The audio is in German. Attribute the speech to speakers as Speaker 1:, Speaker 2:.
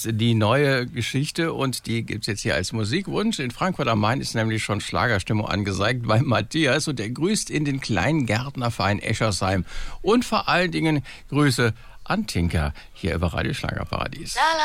Speaker 1: ist die neue Geschichte und die gibt es jetzt hier als Musikwunsch. In Frankfurt am Main ist nämlich schon Schlagerstimmung angesagt bei Matthias und er grüßt in den kleinen Gärtnerverein Eschersheim. Und vor allen Dingen Grüße an Tinka hier über Radio Schlagerparadies.